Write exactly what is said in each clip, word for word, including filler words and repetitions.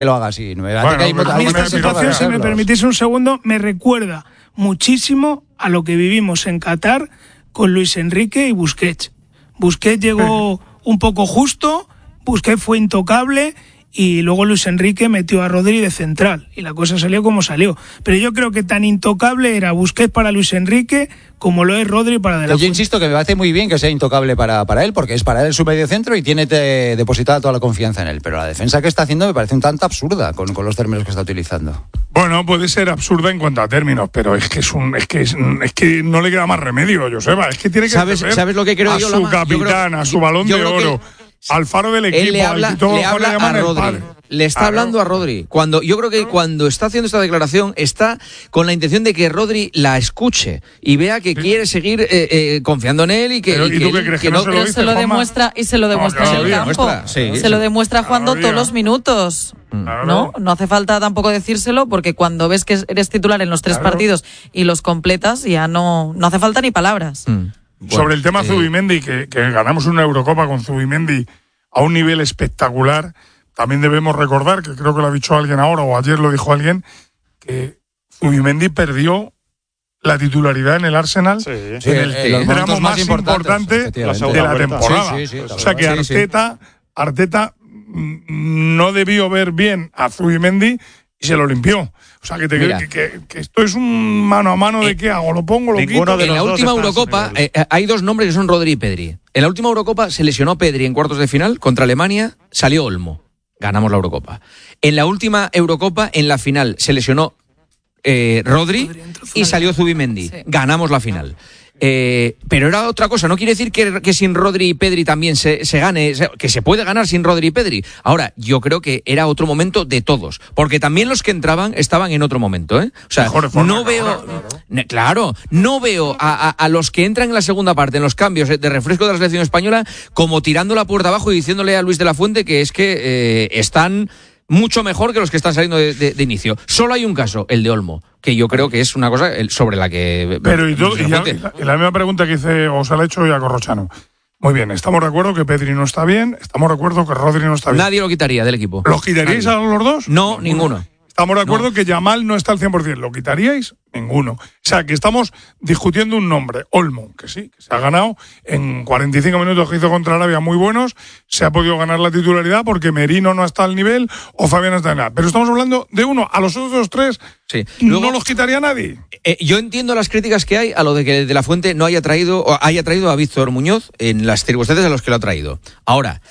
que lo haga así. No me bueno, que hay pero a mí esta situación, si me permitís un segundo, me recuerda muchísimo a lo que vivimos en Qatar con Luis Enrique y Busquets. Busquets llegó un poco justo, Busquets fue intocable y luego Luis Enrique metió a Rodri de central y la cosa salió como salió. Pero yo creo que tan intocable era Busquets para Luis Enrique como lo es Rodri para De La Fuente. Yo insisto que me parece muy bien que sea intocable para, para él, porque es para él su medio centro y tiene te, depositada toda la confianza en él. Pero la defensa que está haciendo me parece un tanto absurda con, con los términos que está utilizando. Bueno, puede ser absurda en cuanto a términos, pero es que es un, es que es, es que no le queda más remedio, Joseba. Es que tiene que ¿Sabes, ¿sabes lo que creo a yo, su Lama? capitán, creo, a su balón de oro, que... al faro del equipo, él le habla, al que todos le habla le llaman a el Rodri. padre. Le está Claro. hablando a Rodri. Cuando yo creo que cuando está haciendo esta declaración está con la intención de que Rodri la escuche y vea que sí. quiere seguir eh, eh, confiando en él y que, Pero, y ¿y que, tú qué él, crees, que que no no se lo Pero dice, se lo Juanma? demuestra y se lo demuestra No, en el claro, campo. demuestra, sí, se sí. lo demuestra jugando Claro, todos los minutos. Claro. No, no hace falta tampoco decírselo porque cuando ves que eres titular en los tres Claro. partidos y los completas ya no, no hace falta ni palabras. Mm. Bueno, Sobre el tema eh, Zubimendi, que, que ganamos una Eurocopa con Zubimendi a un nivel espectacular, también debemos recordar, que creo que lo ha dicho alguien ahora o ayer lo dijo alguien, que Zubimendi perdió la titularidad en el Arsenal Sí. en Sí, el eh, los tramo momentos más más importante importantes, de la efectivamente. temporada. Sí, sí, sí, o sea que sí, sí. Arteta, Arteta mm, no debió ver bien a Zubimendi y se lo limpió. O sea que, te, Mira. que, que, que esto es un mano a mano de Eh, qué hago, lo pongo, lo ninguno quito. de En la los dos última está a ese Eurocopa nivel. eh, hay dos nombres que son Rodri y Pedri. En la última Eurocopa se lesionó Pedri en cuartos de final contra Alemania, salió Olmo. Ganamos la Eurocopa. En la última Eurocopa, en la final, se lesionó eh, Rodri Rodri entró y salió Zubimendi. Sí. Ganamos la final. Eh, pero era otra cosa, no quiere decir que, que sin Rodri y Pedri también se, se gane, se, que se puede ganar sin Rodri y Pedri. Ahora, yo creo que era otro momento de todos, porque también los que entraban estaban en otro momento, ¿eh? O sea, Mejor forma no que veo, ahora, claro. ne- claro, no veo a, a, a los que entran en la segunda parte, en los cambios de refresco de la selección española, como tirando la puerta abajo y diciéndole a Luis de la Fuente que es que eh, están mucho mejor que los que están saliendo de, de, de inicio. Solo hay un caso, el de Olmo, que yo creo que es una cosa sobre la que... Pero y, todo, Luis de y, la ya- Fuente. y la misma pregunta que hice o se la he hecho ya a Corrochano. Muy bien, estamos de acuerdo que Pedri no está bien, estamos de acuerdo que Rodri no está bien. Nadie lo quitaría del equipo. ¿Los quitaríais Nadie. a los dos? No, ninguno. Estamos de acuerdo que Yamal no está al cien por ciento. ¿Lo quitaríais? Ninguno. O sea, que estamos discutiendo un nombre, Olmo, que sí, que se ha ganado en cuarenta y cinco minutos que hizo contra Arabia muy buenos, se ha podido ganar la titularidad porque Merino no está al nivel o Fabián no está en nada. Pero estamos hablando de uno. A los otros tres Sí. Luego, no los quitaría nadie. eh, yo entiendo las críticas que hay a lo de que De La Fuente no haya traído o haya traído a Víctor Muñoz en las circunstancias en las que lo ha traído. Ahora,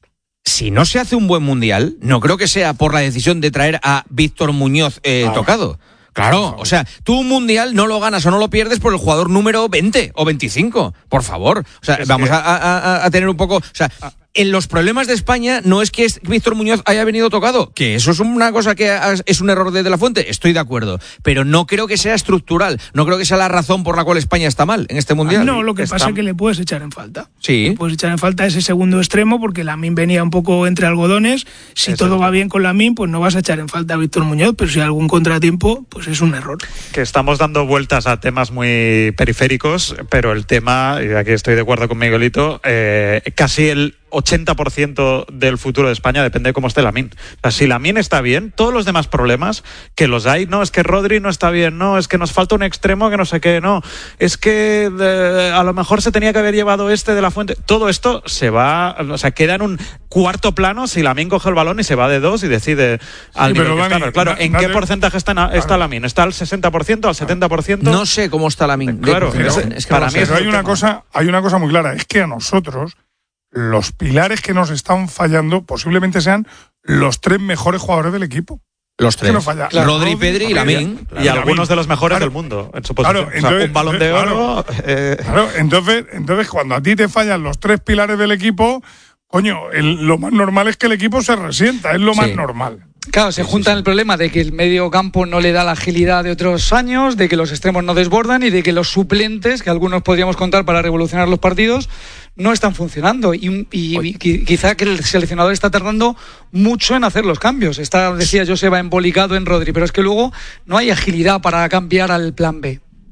si no se hace un buen mundial, no creo que sea por la decisión de traer a Víctor Muñoz eh, Claro. tocado. Claro, o sea, tú un mundial no lo ganas o no lo pierdes por el jugador número veinte o veinticinco, por favor. O sea, Es vamos que- a, a- a tener un poco... O sea, en los problemas de España no es que es- Víctor Muñoz haya venido tocado, que eso es una cosa que has- es un error de De La Fuente, estoy de acuerdo, pero no creo que sea estructural, no creo que sea la razón por la cual España está mal en este mundial. No, lo que Está- pasa es que le puedes echar en falta. Sí. Le puedes echar en falta ese segundo extremo porque Lamine venía un poco entre algodones. Si Eso todo es. va bien con Lamine, pues no vas a echar en falta a Víctor Muñoz, pero si hay algún contratiempo, pues es un error. Que estamos dando vueltas a temas muy periféricos, pero el tema, y aquí estoy de acuerdo con Miguelito, eh, casi el ochenta por ciento del futuro de España depende de cómo esté Lamine. O sea, si Lamine está bien, todos los demás problemas que los hay, no, es que Rodri no está bien, no, es que nos falta un extremo que no sé qué, no, es que eh, a lo mejor se tenía que haber llevado este de La Fuente. Todo esto se va, o sea, queda en un cuarto plano si Lamine coge el balón y se va de dos y decide al Sí, nivel pero que está. Dani, Pero claro, da- ¿en dale- qué porcentaje está, na- está Lamine? ¿Está al sesenta por ciento, al setenta por ciento? No sé cómo está Lamine. de Claro, porcentaje. pero- es que para no mí sé. es Pero hay el una tema. cosa, hay una cosa muy clara, es que a nosotros los pilares que nos están fallando posiblemente sean los tres mejores jugadores del equipo. Los que tres. no falla. Rodri, Rodri, Pedri y Lamine. Y algunos de los mejores Claro. del mundo en su Claro, posición. O sea, entonces- un balón de entonces, oro. eh, Claro, entonces, entonces cuando a ti te fallan los tres pilares del equipo, coño, el- lo más normal es que el equipo se resienta, es lo más Sí. normal. Claro, se Sí, sí, juntan sí. el problema de que el medio campo no le da la agilidad de otros años, de que los extremos no desbordan y de que los suplentes, que algunos podríamos contar para revolucionar los partidos, no están funcionando. Y, y- y qui- quizá que el seleccionador está tardando mucho en hacer los cambios. Está, decía Joseba, embolicado en Rodri, pero es que luego no hay agilidad para cambiar al plan B.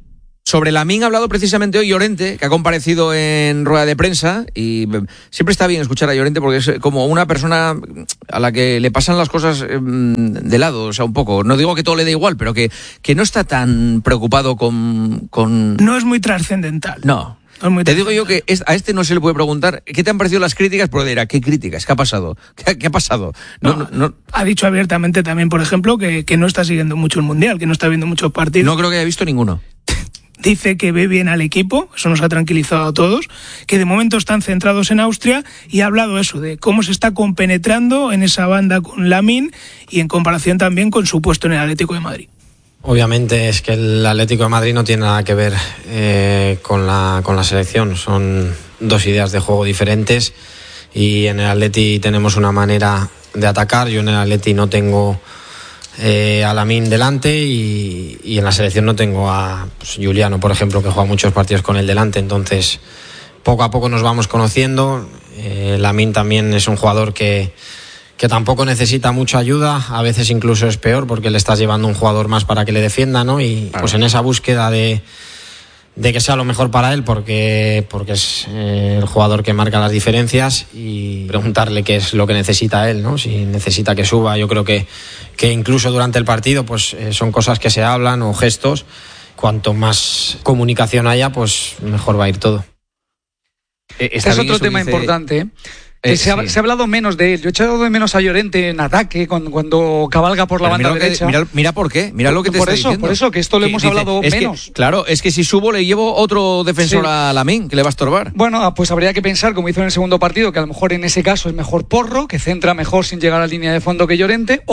Sobre Lamine ha hablado precisamente hoy Llorente, que ha comparecido en rueda de prensa, y siempre está bien escuchar a Llorente porque es como una persona a la que le pasan las cosas de lado, o sea, un poco. No digo que todo le dé igual, pero que, que no está tan preocupado con... con... No es muy trascendental. No. No es muy Te digo yo que es, a este no se le puede preguntar ¿qué te han parecido las críticas? Pero dirá, ¿qué críticas? ¿Qué ha pasado? ¿Qué, qué ha pasado? No, no, no, no. Ha dicho abiertamente también, por ejemplo, que, que no está siguiendo mucho el Mundial, que no está viendo muchos partidos. No creo que haya visto ninguno. Dice que ve bien al equipo, eso nos ha tranquilizado a todos, que de momento están centrados en Austria, y ha hablado eso de cómo se está compenetrando en esa banda con Lamine y en comparación también con su puesto en el Atlético de Madrid. Obviamente es que el Atlético de Madrid no tiene nada que ver eh, con la, con la selección, son dos ideas de juego diferentes, y en el Atleti tenemos una manera de atacar. Yo en el Atleti no tengo Eh, a Lamine delante y, y en la selección no tengo a pues, Juliano, por ejemplo, que juega muchos partidos con él delante. Entonces poco a poco nos vamos conociendo. eh, Lamine también es un jugador que, que tampoco necesita mucha ayuda, a veces incluso es peor porque le estás llevando un jugador más para que le defienda, ¿no? Y claro, pues en esa búsqueda de de que sea lo mejor para él, porque, porque es eh, el jugador que marca las diferencias, y preguntarle qué es lo que necesita él, ¿no? Si necesita que suba. Yo creo que, que incluso durante el partido pues eh, son cosas que se hablan o gestos. Cuanto más comunicación haya, pues mejor va a ir todo. Eh, este es otro tema dice... importante, ¿eh? Que eh, se, ha, sí. se ha hablado menos de él. Yo he echado de menos a Llorente en ataque cuando, cuando cabalga por la Pero banda derecha. Que, mira, mira por qué, mira lo que te por está eso, diciendo. Por eso, que esto lo que hemos dice, hablado es menos. Que, claro, es que si subo le llevo otro defensor sí. a Lamine, que le va a estorbar. Bueno, pues habría que pensar, como hizo en el segundo partido, que a lo mejor en ese caso es mejor Porro, que centra mejor sin llegar a la línea de fondo que Llorente.